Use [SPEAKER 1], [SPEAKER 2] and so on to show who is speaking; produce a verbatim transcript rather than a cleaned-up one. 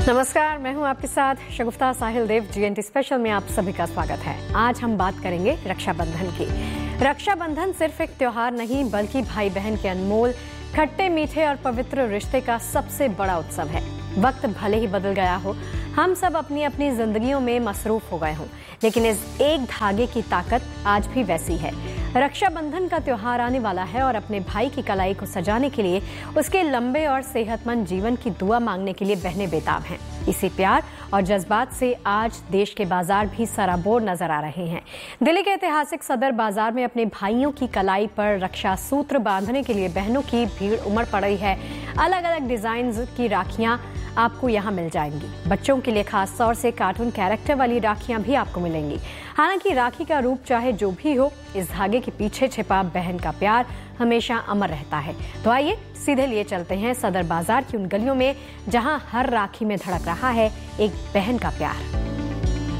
[SPEAKER 1] नमस्कार, मैं हूं आपके साथ शगुफ्ता साहिल देव। जीएनटी स्पेशल में आप सभी का स्वागत है। आज हम बात करेंगे रक्षाबंधन की। रक्षाबंधन सिर्फ एक त्योहार नहीं बल्कि भाई बहन के अनमोल, खट्टे मीठे और पवित्र रिश्ते का सबसे बड़ा उत्सव है। वक्त भले ही बदल गया हो, हम सब अपनी अपनी जिंदगियों में मसरूफ हो गए हों, लेकिन इस एक धागे की ताकत आज भी वैसी है। रक्षाबंधन का त्योहार आने वाला है और अपने भाई की कलाई को सजाने के लिए, उसके लंबे और सेहतमंद जीवन की दुआ मांगने के लिए बहनें बेताब हैं। इसी प्यार और जज्बात से आज देश के बाजार भी सराबोर नजर आ रहे हैं। दिल्ली के ऐतिहासिक सदर बाजार में अपने भाइयों की कलाई पर रक्षा सूत्र बांधने के लिए बहनों की भीड़ उमड़ पड़ी है। अलग अलग डिजाइन की राखियां आपको यहाँ मिल जाएंगी। बच्चों के लिए खास तौर से कार्टून कैरेक्टर वाली राखियां भी आपको मिलेंगी। हालांकि राखी का रूप चाहे जो भी हो, इस धागे के पीछे छिपा बहन का प्यार हमेशा अमर रहता है। तो आइए सीधे लिए चलते हैं सदर बाजार की उन गलियों में जहां हर राखी में धड़क रहा है एक बहन का प्यार।